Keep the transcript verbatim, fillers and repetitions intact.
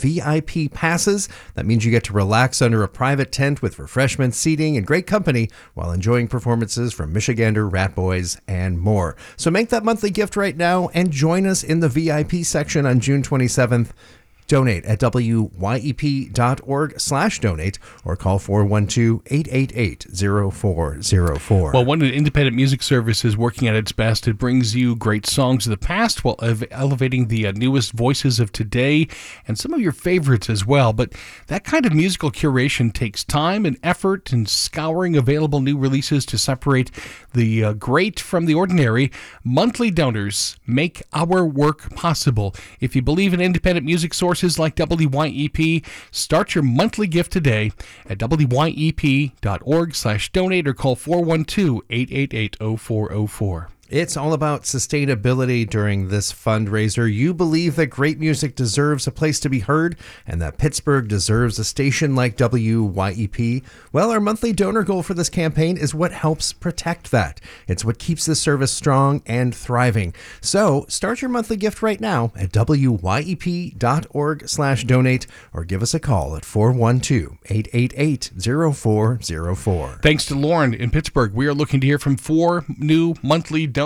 V I P passes. That means you get to relax under a private tent with refreshments, seating, and great company while enjoying performances from Michigander, Rat Boys, and more. So make that monthly gift right now and join us in the V I P section on June twenty-seventh. Donate at W Y E P dot org slash donate or call four one two, eight eight eight, zero four zero four. Well, when an independent music service is working at its best, it brings you great songs of the past while ev- elevating the uh, newest voices of today and some of your favorites as well. But that kind of musical curation takes time and effort and scouring available new releases to separate the uh, great from the ordinary. Monthly donors make our work possible. If you believe in independent music sources like W Y E P, start your monthly gift today at W Y E P dot org slash donate or call four one two, eight eight eight, zero four zero four. It's all about sustainability during this fundraiser. You believe that great music deserves a place to be heard and that Pittsburgh deserves a station like W Y E P. Well, our monthly donor goal for this campaign is what helps protect that. It's what keeps this service strong and thriving. So start your monthly gift right now at W Y E P dot org slash donate or give us a call at four one two, eight eight eight, zero four zero four. Thanks to Lauren in Pittsburgh. We are looking to hear from four new monthly donors